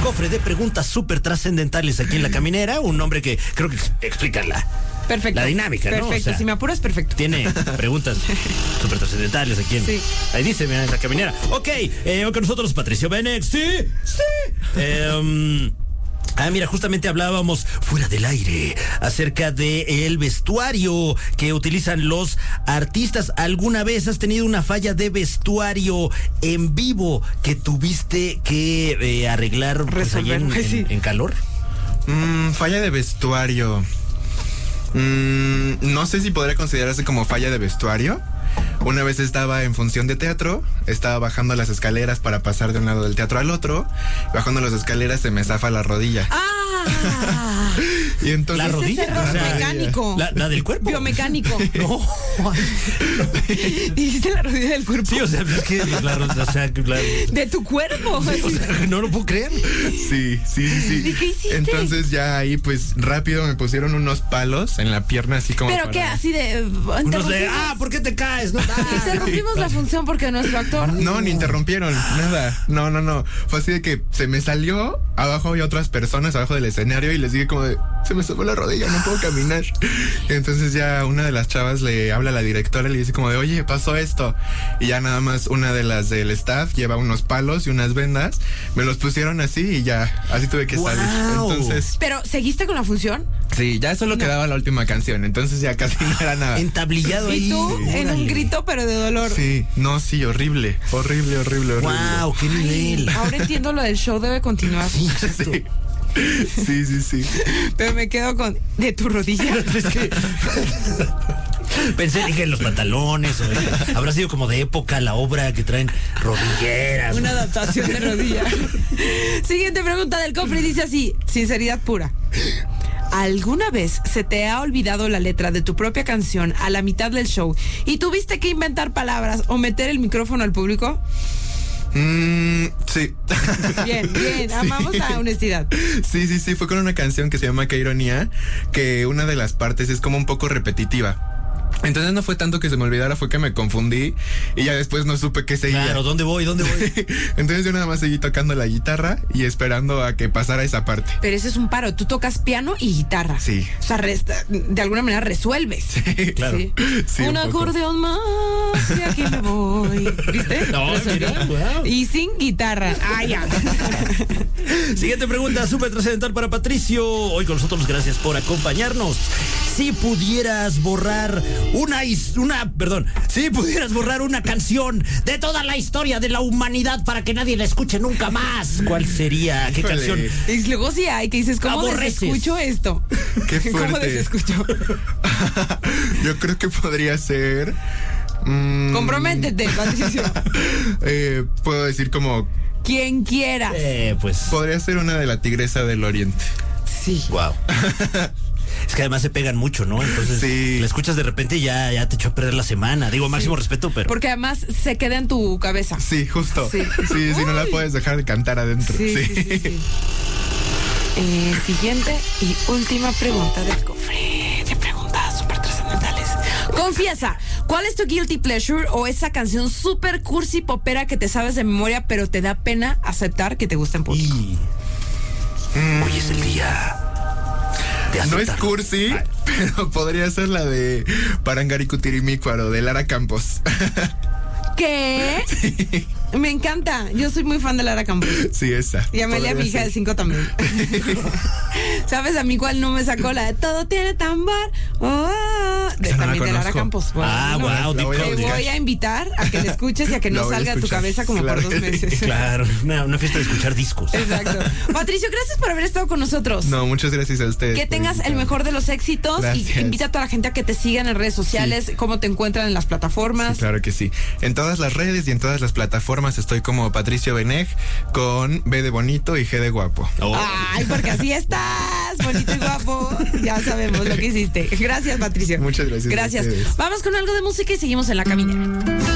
cofre de preguntas súper trascendentales aquí en La Caminera. Un nombre que creo que explica Perfecto. la dinámica, ¿no? Perfecto, O sea, si me apuras, perfecto. Tiene preguntas súper trascendentales aquí en... Sí. Ahí dice, mira, en La Caminera. Ok, con nosotros Patricio Benex. Sí. Mira, justamente hablábamos fuera del aire acerca del vestuario que utilizan los artistas. ¿Alguna vez has tenido una falla de vestuario en vivo que tuviste que arreglar pues, ahí en calor? Falla de vestuario. No sé si podría considerarse como falla de vestuario. Una vez estaba en función de teatro, estaba bajando las escaleras para pasar de un lado del teatro al otro. Bajando las escaleras se me zafa la rodilla. Y entonces, la rodilla, o sea, mecánico. La del cuerpo. Biomecánico. No. Dijiste la rodilla del cuerpo. Sí, o sea, es que la rodilla, o sea, de tu cuerpo. Sí, o sea, no lo puedo creer. Sí. ¿Y qué hiciste? Entonces ya ahí pues rápido me pusieron unos palos en la pierna así como. ¿Pero qué? Así de... ¿por qué te caes? No, interrumpimos la función porque nuestro actor... No, ni interrumpieron, nada. No. Fue así de que se me salió, abajo había otras personas abajo del escenario y les dije como de, se me subió la rodilla, no puedo caminar. Entonces ya una de las chavas le habla a la directora y le dice como de, oye, pasó esto. Y ya nada más una de las del staff lleva unos palos y unas vendas, me los pusieron así y ya, así tuve que salir. Entonces... ¿Pero seguiste con la función? Sí, ya solo quedaba la última canción, entonces ya casi no era nada. Entablillado ahí. Y tú en un grito pero de dolor. Sí, horrible. Wow, qué nivel. Ahora entiendo lo del show debe continuar. Sí, exacto. Sí. Pero me quedo con de tu rodilla. Es que pensé, dije, en los pantalones. Habrá sido como de época la obra que traen rodilleras. Una adaptación de rodilla. Siguiente pregunta del cofre y dice así, sinceridad pura. ¿Alguna vez se te ha olvidado la letra de tu propia canción a la mitad del show y tuviste que inventar palabras o meter el micrófono al público? Sí. Bien, amamos la honestidad. Sí, fue con una canción que se llama Qué ironía, que una de las partes es como un poco repetitiva. Entonces no fue tanto que se me olvidara, fue que me confundí y ya después no supe qué seguía. Claro, ¿dónde voy? Entonces yo nada más seguí tocando la guitarra y esperando a que pasara esa parte. Pero ese es un paro, tú tocas piano y guitarra. Sí. O sea, de alguna manera resuelves. Sí, claro. Sí, un acordeón más y aquí me voy. ¿Viste? No, mira, wow. Y sin guitarra. Ya. Siguiente pregunta, súper trascendental para Patricio. Hoy con nosotros, gracias por acompañarnos. Si pudieras borrar si pudieras borrar una canción de toda la historia de la humanidad para que nadie la escuche nunca más, ¿cuál sería? ¿Qué canción? Y luego sí hay que dices, ¿cómo desescucho esto? Qué fuerte. ¿Cómo desescucho? Yo creo que podría ser... Comprométete, Patricio. Puedo decir como... Quien quiera. Pues... Podría ser una de La Tigresa del Oriente. Sí. Wow. Es que además se pegan mucho, ¿no? Entonces, sí. La escuchas de repente y ya te echó a perder la semana. Digo, máximo respeto, pero... Porque además se queda en tu cabeza. Sí, justo. Sí. Sí, no la puedes dejar de cantar adentro. Sí. Siguiente y última pregunta del cofre de preguntas súper trascendentales. Confiesa, ¿cuál es tu guilty pleasure o esa canción súper cursi popera que te sabes de memoria pero te da pena aceptar que te gusta en público? Hoy es el día... No es cursi, pero podría ser la de Parangaricutirimícuaro de Lara Campos. ¿Qué? Sí. Me encanta. Yo soy muy fan de Lara Campos. Sí, esa. Y Amelia, mi hija de 5 también. ¿Sabes a mí cuál no me sacó? La de Todo tiene tambor. También de Lara Campos. Wow. Te voy a invitar a que la escuches y a que no salga de tu cabeza como por 2 meses. Claro, una fiesta de escuchar discos. Exacto. Patricio, gracias por haber estado con nosotros. No, muchas gracias a ustedes. Que tengas el mejor de los éxitos. Gracias. Y invita a toda la gente a que te sigan en redes sociales, cómo te encuentran en las plataformas. Sí, claro que sí. En todas las redes y en todas las plataformas estoy como Patricio Beneg con B de bonito y G de guapo. Ay, porque así estás, bonito y guapo. Ya sabemos lo que hiciste. Gracias, Patricio. Muchas gracias. Gracias. Vamos con algo de música y seguimos en La Caminera.